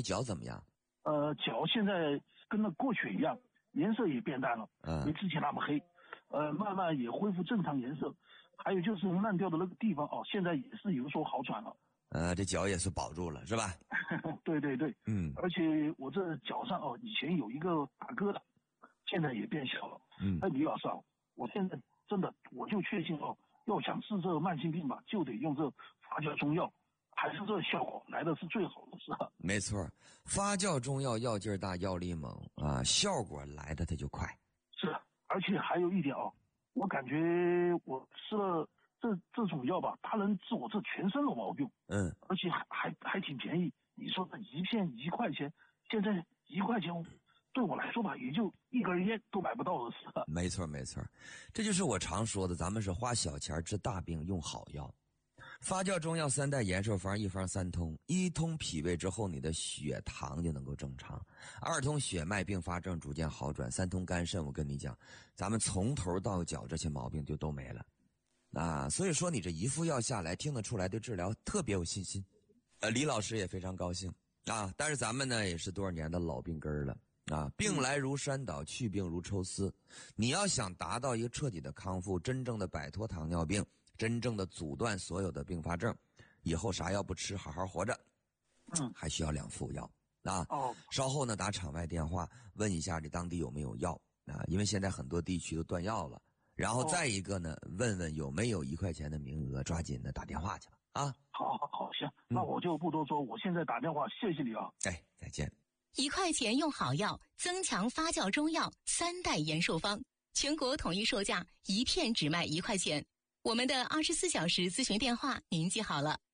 脚怎么样？ 脚现在跟那过血一样，颜色也变淡了，没之前那么黑，慢慢也恢复正常颜色。还有就是烂掉的那个地方现在也是有所好转了。 这脚也是保住了，是吧？ 对对对，而且我这脚上以前有一个大疙瘩，现在也变小了。李老师我现在真的我就确信要想治这慢性病吧，就得用这发酵中药，还是这效果来的是最好的，是吧？ 没错，发酵中药药劲儿大，药力猛啊，效果来的它就快。 是，而且还有一点我感觉我吃了这种药吧，它能治我这全身的毛病。而且还挺便宜。你说这一片1块钱，现在1块钱对我来说吧，也就一根烟都买不到的事。 没错没错，这就是我常说的，咱们是花小钱治大病，用好药。发酵中药3代延寿方，1方3通，1通脾胃之后，你的血糖就能够正常；2通血脉并发症逐渐好转；3通肝肾，我跟你讲，咱们从头到脚这些毛病就都没了。所以说你这一副药下来，听得出来对治疗特别有信心。李老师也非常高兴但是咱们呢也是多少年的老病根了病来如山倒，去病如抽丝。你要想达到一个彻底的康复，真正的摆脱糖尿病，真正的阻断所有的并发症，以后啥药不吃，好好活着，还需要2副药稍后呢打场外电话问一下你当地有没有药因为现在很多地区都断药了。然后再一个呢问问有没有1块钱的名额，抓紧的打电话去吧好行，那我就不多说，我现在打电话，谢谢你再见。 1块钱用好药，增强发酵中药3代延寿方，全国统一售价1片只卖1块钱。我们的24小时咨询电话您记好了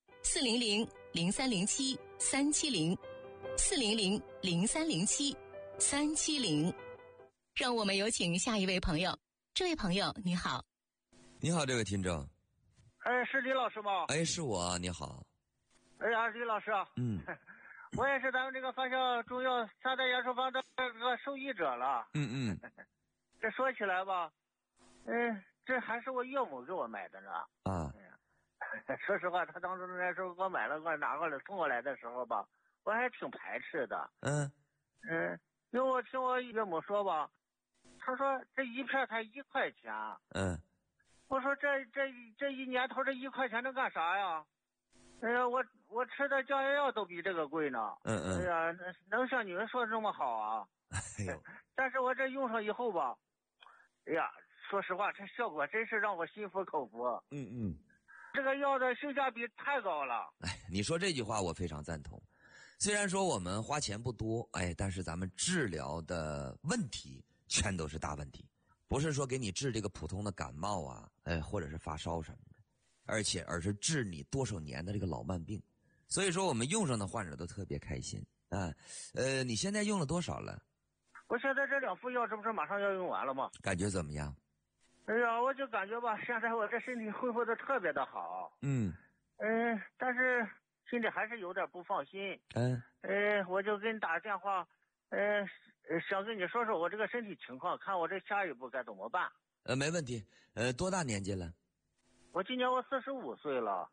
：400-0307-370，400-0307-370。让我们有请下一位朋友。这位朋友你好。 你好，这位听众。 是李老师吗？ 是我，你好。 李老师我也是咱们这个发酵中药3代延寿方的这个受益者了。这说起来吧，这还是我岳母给我买的呢。说实话，他当时那时候给我买了，给我拿过来送过来的时候吧，我还挺排斥的。因为我听我岳母说吧，他说这1片才1块钱。我说这一年头这1块钱能干啥呀？我吃的降压药都比这个贵呢。能像你们说这么好啊？但是我这用上以后吧，说实话，这效果真是让我心服口服。这个药的性价比太高了。 你说这句话我非常赞同。虽然说我们花钱不多，但是咱们治疗的问题全都是大问题，不是说给你治这个普通的感冒或者是发烧什么的，而是治你多少年的这个老慢病。所以说我们用上的患者都特别开心你现在用了多少了？ 我现在这2副药这不是马上要用完了吗？ 感觉怎么样？ 我就感觉吧，现在我这身体恢复的特别的好。但是心里还是有点不放心。我就给你打电话，想跟你说说我这个身体情况，看我这下一步该怎么办。 没问题。多大年纪了？ 我今年45岁了。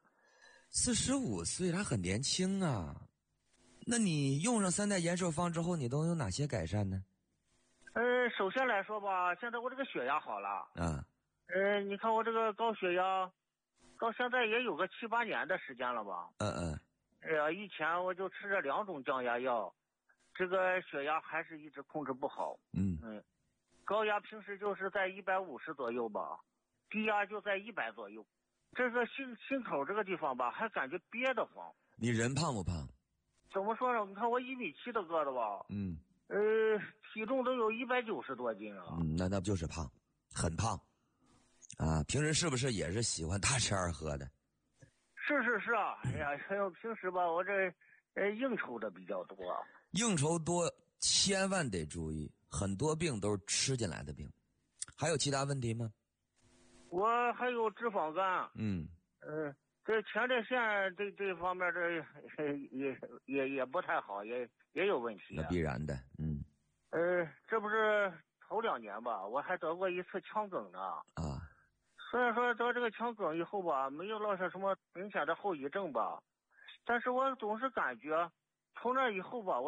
45岁还很年轻啊。那你用上3代延寿方之后，你都有哪些改善呢？ 首先来说吧，现在我这个血压好了。你看我这个高血压，到现在也有个7、8年的时间了吧。以前我就吃着2种降压药，这个血压还是一直控制不好。高压平时就是在150左右吧，低压就在100左右。这个心口这个地方吧，还感觉憋得慌。 你人胖不胖？ 怎么说呢？你看我1.7米的个子吧，体重都有190多斤了。 那不就是胖，很胖平时是不是也是喜欢大吃二喝的？ 是啊。平时吧，我这应酬的比较多。 应酬多千万得注意，很多病都是吃进来的病。还有其他问题吗？ 我还有脂肪肝。这前列腺这方面也不太好，也有问题。 那必然的。 这不是头2年吧，我还得过一次腔梗呢。虽然说得这个腔梗以后吧，没有落下什么明显的后遗症吧，但是我总是感觉从那以后吧，